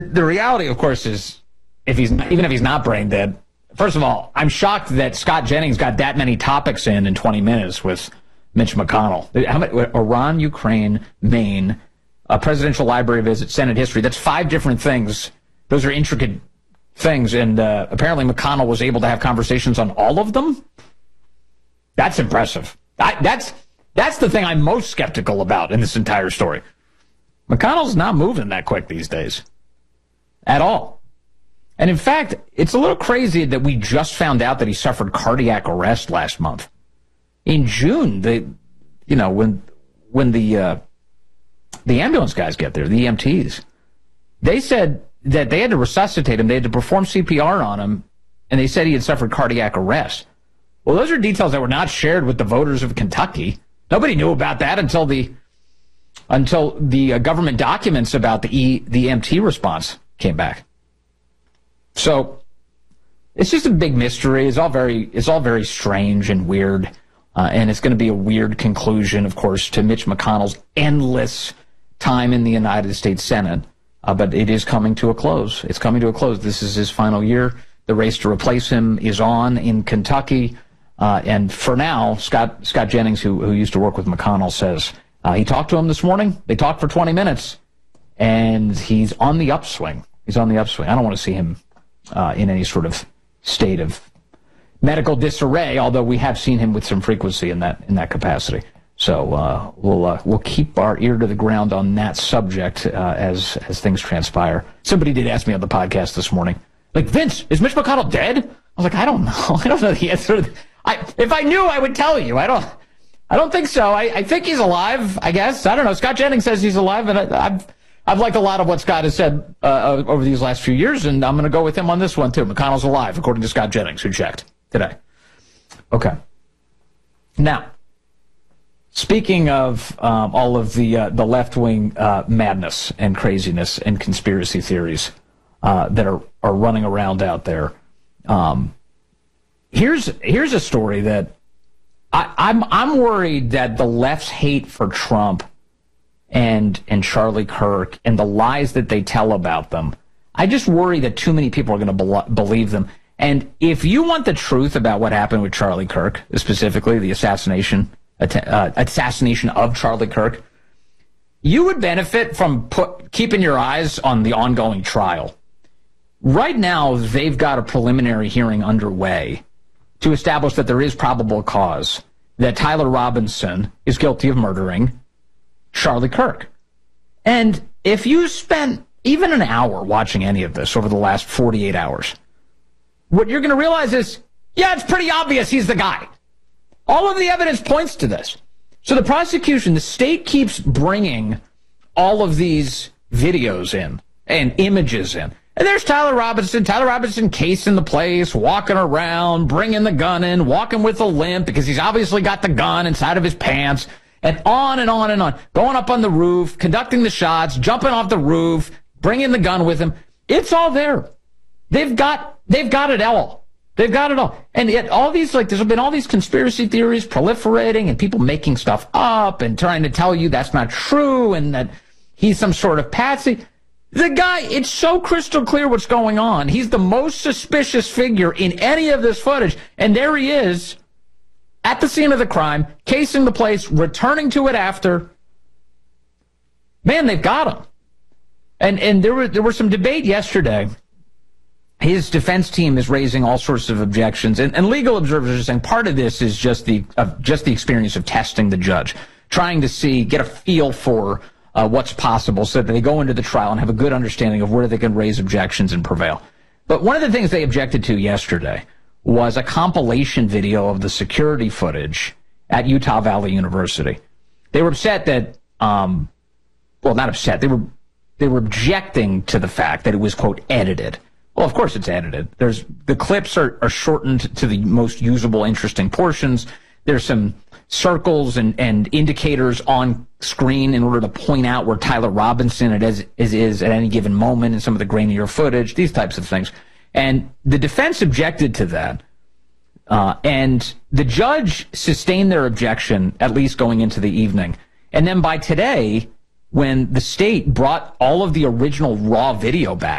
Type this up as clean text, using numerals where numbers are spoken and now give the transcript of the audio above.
The reality, of course, is even if he's not brain dead, first of all, I'm shocked that Scott Jennings got that many topics in 20 minutes with Mitch McConnell. Iran, Ukraine, Maine, a presidential library visit, Senate history. That's 5 different things. Those are intricate things, and apparently McConnell was able to have conversations on all of them. That's impressive. That's the thing I'm most skeptical about in this entire story. McConnell's not moving that quick these days. At all. And in fact, it's a little crazy that we just found out that he suffered cardiac arrest last month. In June, when the ambulance guys get there, the EMTs, they said that they had to resuscitate him. They had to perform CPR on him, and they said he had suffered cardiac arrest. Well, those are details that were not shared with the voters of Kentucky. Nobody knew about that until the government documents about the EMT response came back. So it's just a big mystery. It's all very strange and weird, and it's going to be a weird conclusion, of course, to Mitch McConnell's endless time in the United States Senate. But it is coming to a close. It's coming to a close. This is his final year. The race to replace him is on in Kentucky. And for now, Scott Jennings, who used to work with McConnell, says he talked to him this morning. They talked for 20 minutes, and he's on the upswing. He's on the upswing. I don't want to see him in any sort of state of medical disarray, although we have seen him with some frequency in that capacity. So we'll keep our ear to the ground on that subject as things transpire. Somebody did ask me on the podcast this morning, like, Vince, is Mitch McConnell dead? I was like, I don't know. I don't know the answer. If I knew, I would tell you. I don't think so. I think he's alive, I guess. I don't know. Scott Jennings says he's alive, and I've liked a lot of what Scott has said over these last few years, and I'm going to go with him on this one, too. McConnell's alive, according to Scott Jennings, who checked today. Okay. Now, speaking of all of the left-wing madness and craziness and conspiracy theories that are running around out there, here's a story that I'm worried that the left's hate for Trump and Charlie Kirk and the lies that they tell about them, I just worry that too many people are going to believe them. And if you want the truth about what happened with Charlie Kirk, specifically the assassination of Charlie Kirk, you would benefit from keeping your eyes on the ongoing trial. Right now, they've got a preliminary hearing underway to establish that there is probable cause that Tyler Robinson is guilty of murdering Charlie Kirk. And if you spent even an hour watching any of this over the last 48 hours, what you're going to realize is, yeah, it's pretty obvious he's the guy. All of the evidence points to this. So the prosecution, the state keeps bringing all of these videos in and images in. And there's Tyler Robinson casing the place, walking around, bringing the gun in, walking with a limp because he's obviously got the gun inside of his pants, and on and on and on, going up on the roof, conducting the shots, jumping off the roof, bringing the gun with him. It's all there. They've got it all. They've got it all. And yet all these, there's been all these conspiracy theories proliferating and people making stuff up and trying to tell you that's not true and that he's some sort of patsy. The guy, it's so crystal clear what's going on. He's the most suspicious figure in any of this footage. And there he is at the scene of the crime, casing the place, returning to it after. Man, they've got him. And there was some debate yesterday. His defense team is raising all sorts of objections. And legal observers are saying part of this is just the experience of testing the judge, trying to get a feel for what's possible so that they go into the trial and have a good understanding of where they can raise objections and prevail. But one of the things they objected to yesterday was a compilation video of the security footage at Utah Valley University. They were upset that, not upset, they were objecting to the fact that it was, quote, edited. Well, of course it's edited. The clips are shortened to the most usable, interesting portions. There's some circles and indicators on screen in order to point out where Tyler Robinson is at any given moment in some of the grainier footage, these types of things. And the defense objected to that. And the judge sustained their objection, at least going into the evening. And then by today, when the state brought all of the original raw video back.